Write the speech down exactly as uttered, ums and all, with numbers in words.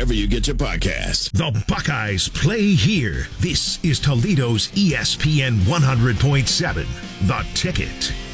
wherever you get your podcasts. The Buckeyes play here. This is Toledo's E S P N one hundred point seven, The Ticket.